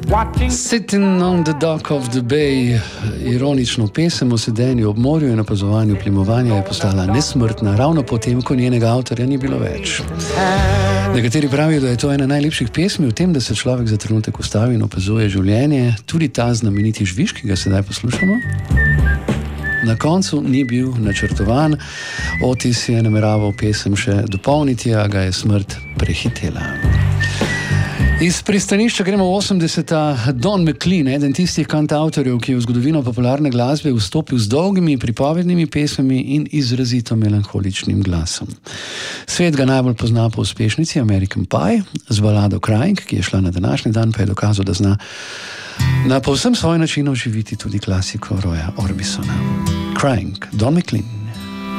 Sitting on the Dock of the Bay, ironično pesem o sedenju ob morju in opazovanju plimovanja je postala nesmrtna ravno potem, ko njenega avtorja ni bilo več. Nekateri pravijo, da je to ena najlepših pesmi v tem, da se človek za trenutek ustavi in opazuje življenje, tudi ta znameniti žviž, ki ga sedaj poslušamo. Na koncu ni bil načrtovan, Otis je nameraval pesem še dopolniti, a ga je smrt prehitela. Iz pristanišča gremo v 80. Don McLean, eden tistih kantavtorjev, ki je v zgodovino popularne glasbe vstopil z dolgimi pripovednimi pesmimi in izrazito melanholičnim glasom. Svet ga najbolj pozna po uspešnici American Pie z balado Crying, ki je šla na današnji dan, pa je dokazal, da zna na povsem svoj način oživiti tudi klasiko Roya Orbisona. Crying, Don McLean.